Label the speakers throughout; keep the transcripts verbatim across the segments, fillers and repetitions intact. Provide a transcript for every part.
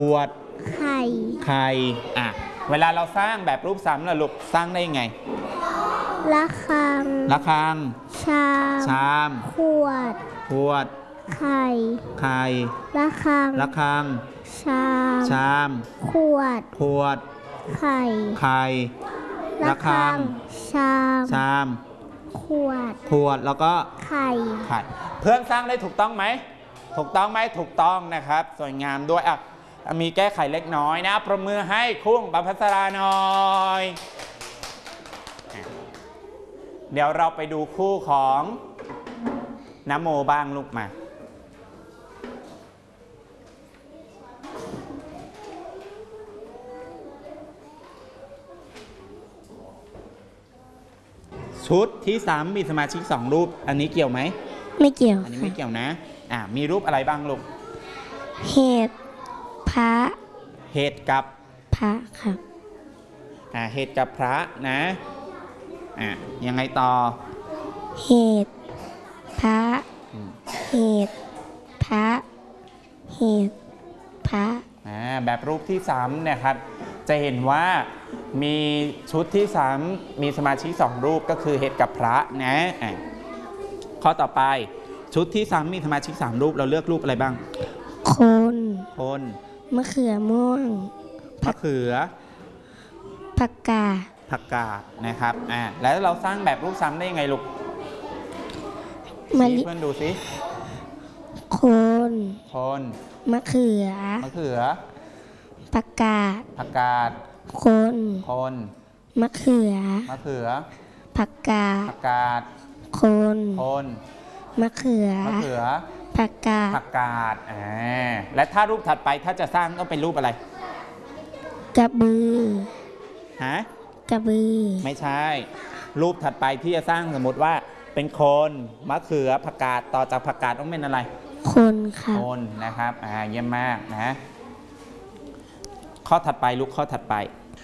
Speaker 1: ขวด
Speaker 2: ไข่
Speaker 1: ไข่อ่ะเวลาเราสร้างแบบรูปซ้ำล่ะลูกสร้างได้ยังไง
Speaker 2: ระฆัง
Speaker 1: ระฆัง
Speaker 2: ชาม
Speaker 1: ชาม
Speaker 2: ขวด
Speaker 1: ขวด
Speaker 2: ไข่
Speaker 1: ไข่
Speaker 2: ระฆัง
Speaker 1: ระฆัง
Speaker 2: ชาม
Speaker 1: ชาม
Speaker 2: ขวด
Speaker 1: ขวด
Speaker 2: ไข่
Speaker 1: ไข่ระฆัง
Speaker 2: ชาม
Speaker 1: ชาม
Speaker 2: ขวด
Speaker 1: ขวดแล้วก็
Speaker 2: ไข่
Speaker 1: ไข่เพื่อนสร้างได้ถูกต้องไหมถูกต้องไหมถูกต้องนะครับสวยงามด้วยอ่ะมีแก้ไขเล็กน้อยนะประมือให้คุ้งประภัสราหน่อยเดี๋ยวเราไปดูคู่ของนโมบ้างลูกมาชุดที่สามมีสมาชิกสองรูปอันนี้เกี่ยวไหม
Speaker 2: ไม่เกี่ยว
Speaker 1: อันนี้ไม่เกี่ยวนะอ่ามีรูปอะไรบ้างลูก
Speaker 2: เหตุพระ
Speaker 1: เหตุกับ
Speaker 2: พระครับ
Speaker 1: อ่าเหตุกับพระนะอ่ายังไงต่อ
Speaker 2: เหตุพระเหตุพระเหตุพระ
Speaker 1: อ่าแบบรูปที่สามเนี่ยครับจะเห็นว่ามีชุดที่สามมีสมาชิกสองรูปก็คือเหตุกับพระนะอ่าข้อต่อไปชุดที่สามมีสมาชิกสามรูปเราเลือกรูปอะไรบ้าง
Speaker 2: คน
Speaker 1: คน
Speaker 2: มะเขือม่วง
Speaker 1: มะเขือ
Speaker 2: ผักกาด
Speaker 1: ผักกาดนะครับอ่าแล้วเราสร้างแบบรูปซ้ำได้ยังไงลูกมาเพื่อนดูสิ
Speaker 2: คน
Speaker 1: คน
Speaker 2: มะเขือ
Speaker 1: มะเขือ
Speaker 2: ผักกาด
Speaker 1: ผักกาด
Speaker 2: คน
Speaker 1: คน
Speaker 2: มะเขือ
Speaker 1: มะเขือ
Speaker 2: ผักกาด
Speaker 1: ผักกาด
Speaker 2: คน
Speaker 1: คน
Speaker 2: มะเขือ
Speaker 1: มะเขือ
Speaker 2: ผักกาด
Speaker 1: ผักกาดอ่าและถ้ารูปถัดไปถ้าจะสร้างต้องเป็นรูปอะไร
Speaker 2: กระบือ
Speaker 1: ฮะ
Speaker 2: กระบือ
Speaker 1: ไม่ใช่รูปถัดไปที่จะสร้างสมมติว่าเป็นคนมะเขือผักกาดต่อจากผักกาดต้องเป็นอะไร
Speaker 2: คนค่ะ
Speaker 1: คนนะครับอ่าเยี่ยมมากนะข้อถัดไปลูกข้อถัดไป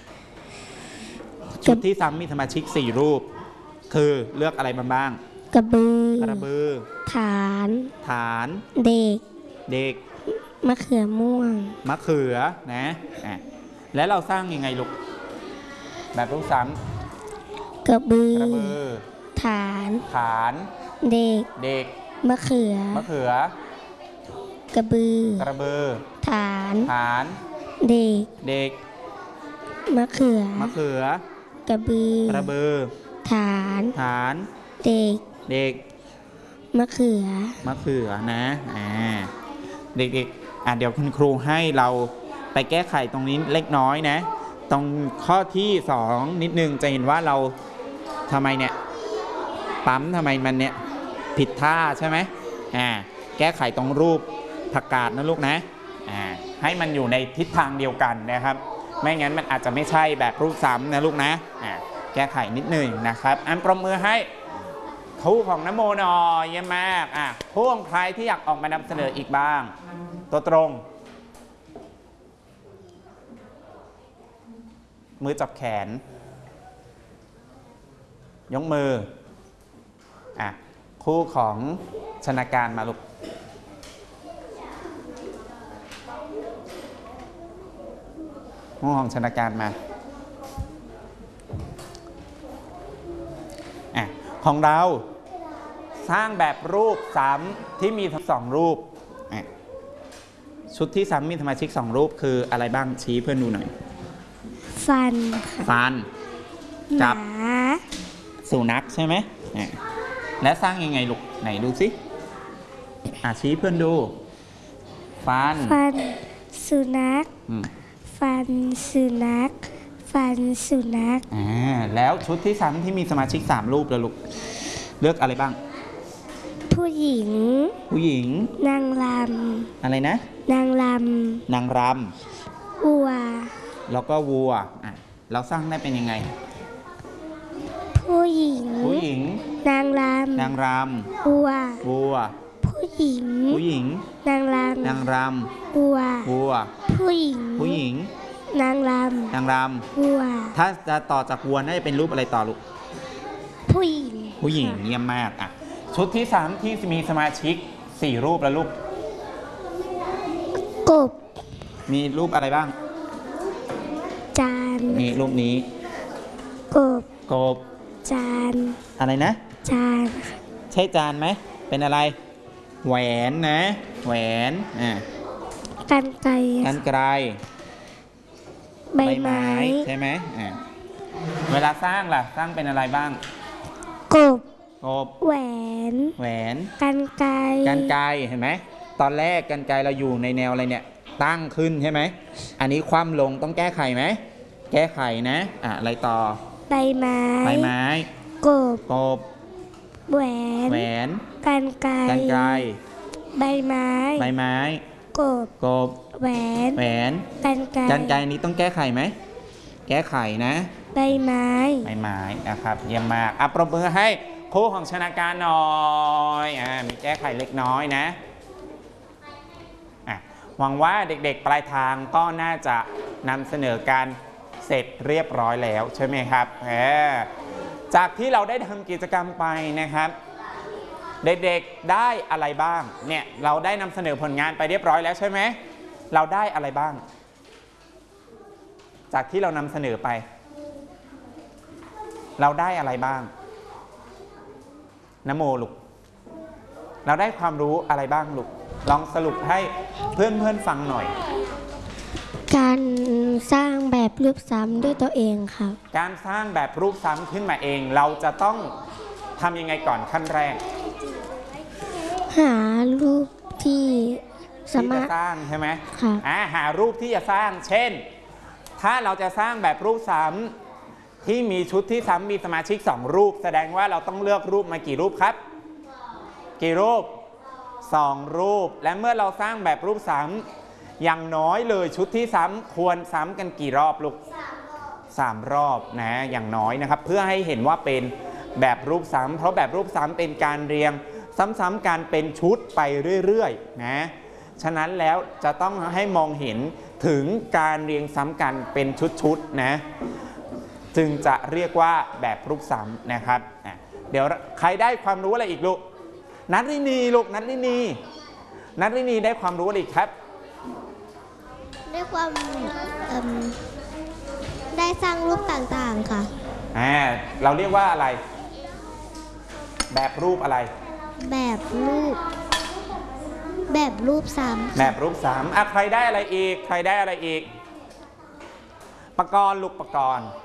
Speaker 1: ชุดที่ซ้ำมีสมาชิกสี่รูปคือเลือกอะไรมาบ้าง
Speaker 2: กระบือก
Speaker 1: ระบือ
Speaker 2: ฐาน
Speaker 1: ฐาน
Speaker 2: เด็ก
Speaker 1: เด็ก
Speaker 2: มะเขือม่วง
Speaker 1: มะเขือนะอ่ะแล้วเราสร้างยังไงลูกแบบรูปซ้
Speaker 2: ำกระบือก
Speaker 1: ระบือ
Speaker 2: ฐาน
Speaker 1: ฐาน
Speaker 2: เด็ก
Speaker 1: เด็ก
Speaker 2: มะเขือ
Speaker 1: มะเขือ
Speaker 2: กระบือก
Speaker 1: ระบือ
Speaker 2: ฐาน
Speaker 1: ฐาน
Speaker 2: เด็ก
Speaker 1: เด็ก
Speaker 2: มะเขือ
Speaker 1: มะเขื
Speaker 2: อกระบือก
Speaker 1: ระบือ
Speaker 2: ฐาน
Speaker 1: ฐาน
Speaker 2: เด็ก
Speaker 1: เด็ก
Speaker 2: มะเขือ
Speaker 1: มะเขือนะอ่าเด็กๆอ่ะเดี๋ยวคุณครูให้เราไปแก้ไขตรงนี้เล็กน้อยนะตรงข้อที่สองนิดนึงจะเห็นว่าเราทำไมเนี่ยปั๊มทำไมมันเนี่ยผิดท่าใช่ไหมอ่าแก้ไขตรงรูปผักกาดนะลูกนะอ่าให้มันอยู่ในทิศทางเดียวกันนะครับไม่งั้นมันอาจจะไม่ใช่แบบรูปซ้ำนะลูกนะอ่าแก้ไขนิดหนึ่งนะครับอันปรบมือให้คู่ของนโมหน่อยเยี่ยมมากอ่ะคู่ของใครที่อยากออกมานำเสนออีกบ้างตัวตรงมือจับแขนยกมืออ่ะคู่ของชนาการมาลูกคู่ของชนาการมาอ่ะของเราสร้างแบบรูปซ้ำที่มีทั้งสองรูปอ่ะชุดที่ซ้ำมีสมาชิกสองรูปคืออะไรบ้างชี้เพื่อนดูหน่อย
Speaker 2: ฟัน
Speaker 1: ฟัน
Speaker 2: จับ
Speaker 1: สุนัขใช่ไหมและสร้างยังไงลูกไหนดูสิอ่ะชี้เพื่อนดูฟัน
Speaker 2: ฟันสุนัขฟันสุนัขฟันสุนัข
Speaker 1: อ่าแล้วชุดที่สามที่มีสมาชิกสามรูปแล้วลูกเลือกอะไรบ้าง
Speaker 2: ผู้หญิง
Speaker 1: ผู้หญิง
Speaker 2: นางรำ
Speaker 1: อะไรนะ
Speaker 2: นางรำ
Speaker 1: นางร
Speaker 2: ำวัว
Speaker 1: แล้วก็วัวอ่ะเราสร้างได้เป็นยังไง
Speaker 2: ผู้หญิง
Speaker 1: ผู้หญิง
Speaker 2: นางรำ
Speaker 1: นางรำ
Speaker 2: วัว
Speaker 1: วัว
Speaker 2: ผู้หญิง
Speaker 1: ผู้หญิง
Speaker 2: นางรำ
Speaker 1: นางรำ
Speaker 2: วัว
Speaker 1: วัว
Speaker 2: ผู้หญิง
Speaker 1: ผู้หญิง
Speaker 2: นางรำ
Speaker 1: นางรำ
Speaker 2: วัว
Speaker 1: ถ้าจะต่อจากวัวน่าจะเป็นรูปอะไรต่อลูก
Speaker 2: ผู้หญิง
Speaker 1: ผู้หญิงเยี่ยมมากอ่ะชุดที่สามที่มีสมาชิกสี่รูปแล้วลูก
Speaker 2: กบ
Speaker 1: มีรูปอะไรบ้าง
Speaker 2: จาน
Speaker 1: มีรูปนี้
Speaker 2: กบ
Speaker 1: กบ
Speaker 2: จาน
Speaker 1: อะไรนะ
Speaker 2: จาน
Speaker 1: ใช่จานไหมเป็นอะไรแหวนนะแหวนอ่า
Speaker 2: กันไกร
Speaker 1: กรรไกร
Speaker 2: ใบไม้
Speaker 1: ใช่ไหมอ่าเวลาสร้างล่ะสร้างเป็นอะไรบ้าง
Speaker 2: กบ
Speaker 1: กบ
Speaker 2: แหวน
Speaker 1: แหวน
Speaker 2: กันไกร
Speaker 1: กรรไกรเห็นไหมตอนแรกกรรไกรเราอยู่ในแนวอะไรเนี่ยตั้งขึ้นใช่ไหมอันนี้คว่ำลงต้องแก้ไขไหมแก้ไขนะอ่ะอะไรต่อ
Speaker 2: ใบไม้
Speaker 1: ใบไม้
Speaker 2: กบ
Speaker 1: กบ
Speaker 2: แหวน
Speaker 1: แหวน
Speaker 2: กันไกร
Speaker 1: กรรไกร
Speaker 2: ใบไม้
Speaker 1: ใบไม้
Speaker 2: กบ
Speaker 1: กบ
Speaker 2: แหวน
Speaker 1: แหวน
Speaker 2: กันไกร
Speaker 1: กรรไกรนี้ต้องแก้ไขไหมแก้ไขนะ
Speaker 2: ใบไม้
Speaker 1: ใบไม้นะครับเยี่ยมมากอ่ะปรบมือให้ครูของชนาการหน่อยอ่ามีแก้ไขเล็กน้อยนะอ่ะหวังว่าเด็กๆปลายทางก็น่าจะนำเสนอการเสร็จเรียบร้อยแล้วใช่ไหมครับเออจากที่เราได้ทำกิจกรรมไปนะครับเด็กๆได้อะไรบ้างเนี่ยเราได้นำเสนอผลงานไปเรียบร้อยแล้วใช่ไหมเราได้อะไรบ้างจากที่เรานำเสนอไปเราได้อะไรบ้างนะโมลูกเราได้ความรู้อะไรบ้างลูกลองสรุปให้เพื่อนๆฟังหน่อย
Speaker 2: การสร้างแบบรูปซ้ำด้วยตัวเองครับ
Speaker 1: การสร้างแบบรูปซ้ำขึ้นมาเองเราจะต้องทำยังไงก่อนขั้นแรก
Speaker 2: หารูปที่สา
Speaker 1: ที่
Speaker 2: มา
Speaker 1: จะ
Speaker 2: รถ
Speaker 1: สร้างใช่ไหม
Speaker 2: ค่ะ
Speaker 1: อ่าหารูปที่จะสร้างเช่น ถ้าเราจะสร้างแบบรูปซ้ำที่มีชุดที่ซ้ำมีสมาชิกสองรูปแสดงว่าเราต้องเลือกรูปมากี่รูปครับกี่รูปสองรูปและเมื่อเราสร้างแบบรูปซ้ำอย่างน้อยเลยชุดที่ซ้ำควรซ้ำกันกี่รอบลูกสามรอบนะอย่างน้อยนะครับเพื่อให้เห็นว่าเป็นแบบรูปซ้ำเพราะแบบรูปซ้ำเป็นการเรียงซ้ำๆกันเป็นชุดไปเรื่อยๆนะฉะนั้นแล้วจะต้องให้มองเห็นถึงการเรียงซ้ำกันเป็นชุดๆนะจึงจะเรียกว่าแบบรูปซ้ำนะครับเดี๋ยวใครได้ความรู้อะไรอีกลูกนัทรินีลูกนัทรินีนัทรินีได้ความรู้อะไรอีกครับ
Speaker 2: ได้ความได้สร้างรูปต่างๆค่ะ
Speaker 1: อ่าเราเรียกว่าอะไรแบบรูปอะไร
Speaker 2: แบบรูป แบบรูปซ้ำ
Speaker 1: แบบรูปสามอ่ะใครได้อะไรอีกใครได้อะไรอีกปกรณ์ลูกปกรณ์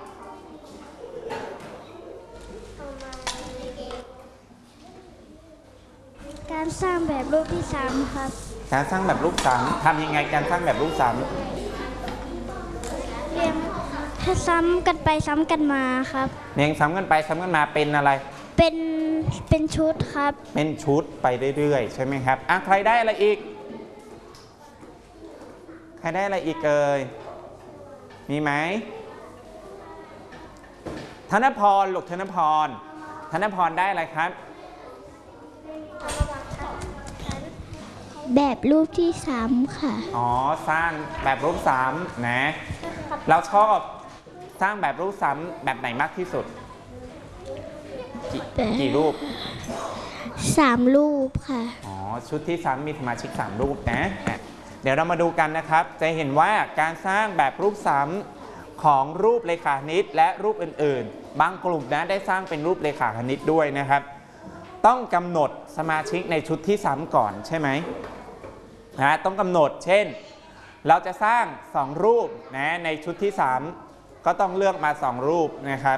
Speaker 2: การสร้างแบบรูปที่ซ้ำครับ
Speaker 1: การสร้างแบบรูปสามทำยังไงการสร้างแบบรูปสาม
Speaker 2: เรียงให้ซ้ำกันไปซ้ำกันมาครับ
Speaker 1: เรียงซ้ำกันไปซ้ำกันมาเป็นอะไร
Speaker 2: เป็นเป็นชุดครับ
Speaker 1: เป็นชุดไปเรื่อยๆใช่ไหมครับอ่ะใครได้อะไรอีกใครได้อะไรอีกเอ่ยมีไหมธนพรลูกธนพรธนพรได้อะไรครับ
Speaker 2: แบบรูปที่ซ้ำค่ะ
Speaker 1: อ๋อสร้างแบบรูปซ้ำนะเราชอบสร้างแบบรูปซ้ำแบบไหนมากที่สุดกกี่รูป
Speaker 2: สามรูปค่ะ
Speaker 1: อ๋อชุดที่ซ้ำมีสมาชิกสามรูปนะเดี๋ยวเรามาดูกันนะครับจะเห็นว่าการสร้างแบบรูปซ้ำของรูปเลขาคณิตและรูปอื่นๆบางกลุ่มนะได้สร้างเป็นรูปเลขาคณิตด้วยนะครับต้องกำหนดสมาชิกในชุดที่ซ้ำก่อนใช่ไหมนะต้องกำหนดเช่นเราจะสร้างสองรูปนะในชุดที่สามก็ต้องเลือกมาสองรูปนะครับ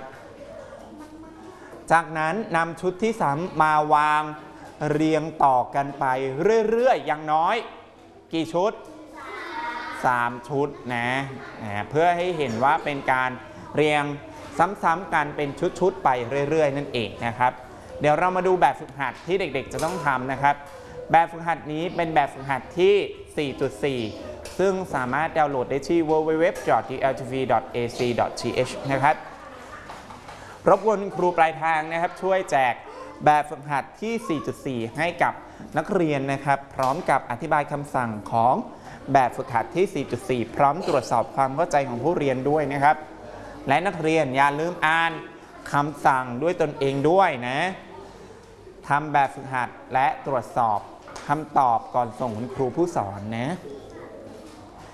Speaker 1: จากนั้นนำชุดที่สามมาวางเรียงต่อกันไปเรื่อยๆอย่างน้อยกี่ชุดสามชุดนะเพื่อให้เห็นว่าเป็นการเรียงซ้ำๆกันเป็นชุดๆไปเรื่อยๆนั่นเองนะครับเดี๋ยวเรามาดูแบบฝึกหัดที่เด็กๆจะต้องทำนะครับแบบฝึกหัดนี้เป็นแบบฝึกหัดที่ สี่จุดสี่ ซึ่งสามารถดาวน์โหลดได้ที่ ดับเบิลยู ดับเบิลยู ดับเบิลยู ดอท ดี แอล ที วี ดอท เอ ซี ดอท ที เอช นะครับรบกวนครูปลายทางนะครับช่วยแจกแบบฝึกหัดที่ สี่จุดสี่ ให้กับนักเรียนนะครับพร้อมกับอธิบายคำสั่งของแบบฝึกหัดที่ สี่จุดสี่ พร้อมตรวจสอบความเข้าใจของผู้เรียนด้วยนะครับและนักเรียนอย่าลืมอ่านคำสั่งด้วยตนเองด้วยนะทำแบบฝึกหัดและตรวจสอบคำตอบก่อนส่งคุณครูผู้สอนนะ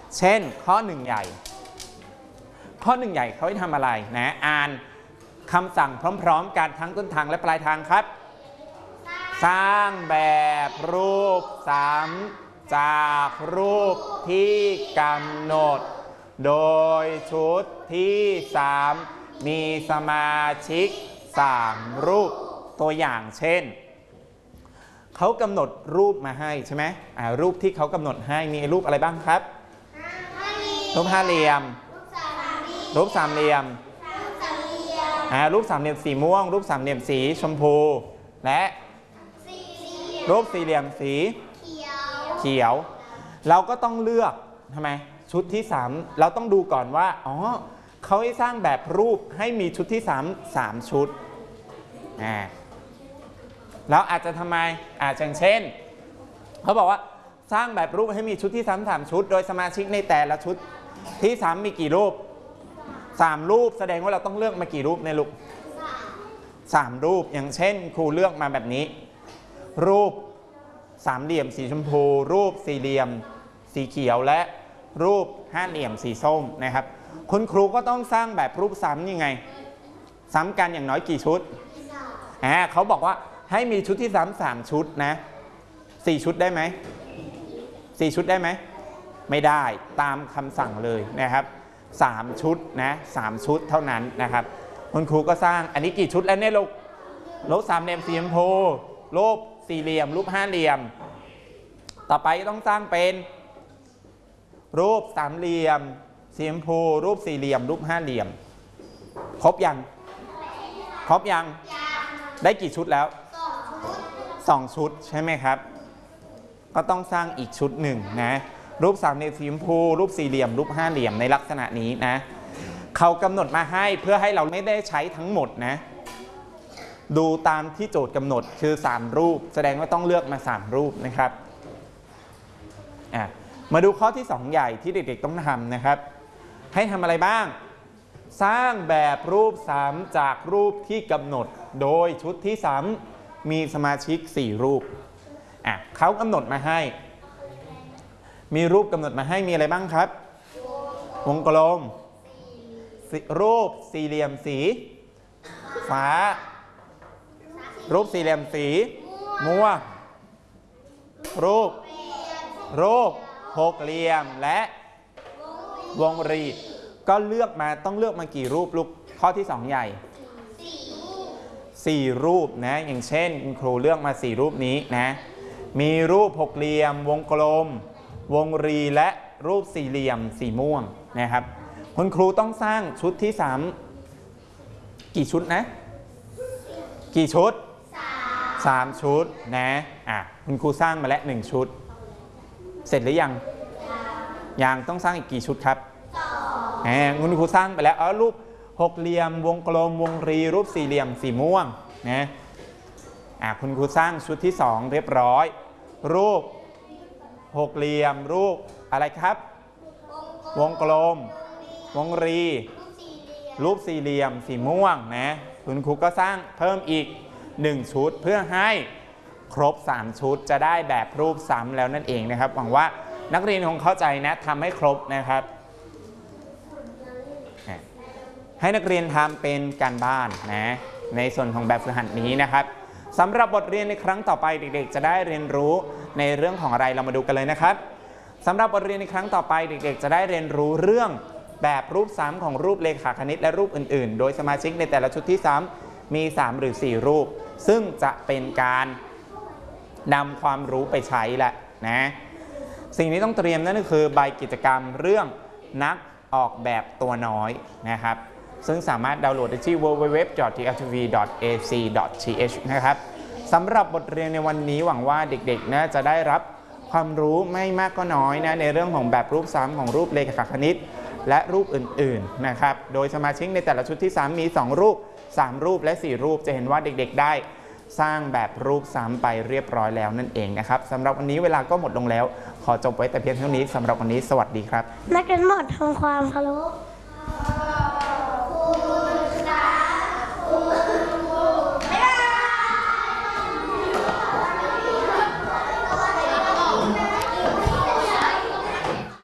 Speaker 1: เช่นข้อหนึ่งใหญ่ข้อหนึ่งใหญ่เขาให้ทำอะไรนะอ่านคำสั่งพร้อมๆกันทั้งต้นทางและปลายทางครับสร้างแบบรูปซ้ำจากรูปที่กำหนดโดยชุดที่สามมีสมาชิกสามรูปตัวอย่างเช่นเขากำหนดรูปมาให้ใช่ไหมอ่ารูปที่เขากำหนดให้มีรูปอะไรบ้างครับรูปห้าเหลี่ยมรูปสามเหลี่ยมอ่ารูปสามเหลี่ยมสีม่วงรูปสามเหลี่ยมสีชมพูและรูปสี่เหลี่ยมสีเขียวเราก็ต้องเลือกทำไมชุดที่สามเราต้องดูก่อนว่าอ๋อเขาให้สร้างแบบรูปให้มีชุดที่สามสามชุดอ่าแล้วอาจจะทำไมอาจจะเช่นเขาบอกว่าสร้างแบบรูปให้มีชุดที่สามสามชุดโดยสมาชิกในแต่ละชุดที่สามมีกี่รูปสามรูปแสดงว่าเราต้องเลือกมากี่รูปในลูกสามรูปอย่างเช่นครูเลือกมาแบบนี้รูปสามเหลี่ยมสีชมพูรูปสี่เหลี่ยมสีเขียวและรูปห้าเหลี่ยมสีส้มนะครับคุณครูก็ต้องสร้างแบบรูปซ้ำยังไงซ้ำกันอย่างน้อยกี่ชุดอ่าเขาบอกว่าให้มีชุดที่ซ้ำสามชุดนะสี่ชุดได้ไหมสี่ชุดได้ไหมไม่ได้ตามคำสั่งเลยนะครับสามชุดนะสามชุดเท่านั้นนะครับคุณครูก็สร้างอันนี้กี่ชุดแล้วเนี่ยลูกรูปสามเหลี่ยมสีชมพูรูปสี่เหลี่ยมรูปห้าเหลี่ยมต่อไปต้องสร้างเป็นรูปสามเหลี่ยมสีชมพูรูปสี่เหลี่ยมรูปห้าเหลี่ยมครบยังครบยังได้กี่ชุดแล้วสองชุดใช่ไหมครับก็ต้องสร้างอีกชุดหนึ่งนะรูปสามเหลี่ยมสีชมพูรูปสี่เหลี่ยมรูปห้าเหลี่ยมในลักษณะนี้นะเขากำหนดมาให้เพื่อให้เราไม่ได้ใช้ทั้งหมดนะดูตามที่โจทย์กำหนดคือสามรูปแสดงว่าต้องเลือกมาสามรูปนะครับอ่ะมาดูข้อที่สองใหญ่ที่เด็กๆต้องทำนะครับให้ทำอะไรบ้างสร้างแบบรูปซ้ำจากรูปที่กำหนดโดยชุดที่ซ้ำมีสมาชิกสี่รูปอ่ะเขากำหนดมาให้มีรูปกำหนดมาให้มีอะไรบ้างครับวงกลมรูปสี่เหลี่ยมสีฟ้ารูปสี่เหลี่ยมสีม่วงรูปรูปหกเหลี่ยมและวงรีก็เลือกมาต้องเลือกมากี่รูปลูกข้อที่สองใหญ่สี่รูปนะอย่างเช่นครูเลือกมาสี่รูปนี้นะมีรูปหกเหลี่ยมวงกลมวงรีและรูปสี่เหลี่ยมสีม่วงนะครับคุณครูต้องสร้างชุดที่สามกี่ชุดนะกี่ชุดสามชุดนะอ่ะคุณครูสร้างมาแล้วหนึ่งชุดเสร็จหรือยังยังต้องสร้างอีกกี่ชุดครับแหมคุณครูสร้างไปแล้วเอารูปหกเหลี่ยมวงกลมวงรีรูปสี่เหลี่ยมสีม่วงนะอ่ะคุณครูสร้างชุดที่สองเรียบร้อยรูปหกเหลี่ยมรูปอะไรครับวงกลมวงรีรูปสี่เหลี่ยมสีม่วงนะคุณครูก็สร้างเพิ่มอีกหนึ่งชุดเพื่อให้ครบสามชุดจะได้แบบรูปซ้ำแล้วนั่นเองนะครับหวังว่านักเรียนคงเข้าใจนะทำให้ครบนะครับให้นักเรียนทำเป็นการบ้านนะในส่วนของแบบฝึกหัดนี้นะครับสำหรับบทเรียนในครั้งต่อไปเด็กๆจะได้เรียนรู้ในเรื่องของอะไรเรามาดูกันเลยนะครับสำหรับบทเรียนในครั้งต่อไปเด็กๆจะได้เรียนรู้เรื่องแบบรูปซ้ำของรูปเรขาคณิตและรูปอื่นๆโดยสมาชิกในแต่ละชุดที่ซ้ำมีสามหรือสี่รูปซึ่งจะเป็นการนำความรู้ไปใช้แหละนะสิ่งที่ต้องเตรียมนั่นก็คือใบกิจกรรมเรื่องนักออกแบบตัวน้อยนะครับซึ่งสามารถดาวน์โหลดได้ที่ ดับเบิลยู ดับเบิลยู ดับเบิลยู ดอท ที แอล ที วี ดอท เอ ซี ดอท ที เอช นะครับสำหรับบทเรียนในวันนี้หวังว่าเด็กๆนะจะได้รับความรู้ไม่มากก็น้อยนะในเรื่องของแบบรูปซ้ำของรูปเรขาคณิตและรูปอื่นๆนะครับโดยสมาชิกในแต่ละชุดที่สามมีสองรูปสามรูปและสี่รูปจะเห็นว่าเด็กๆได้สร้างแบบรูปซ้ำไปเรียบร้อยแล้วนั่นเองนะครับสำหรับวันนี้เวลาก็หมดลงแล้วขอจบไว้แต่เพียงเท่านี้สำหรับวันนี้สวัสดีครับ
Speaker 2: นักเรียนหมดทำความเคารพ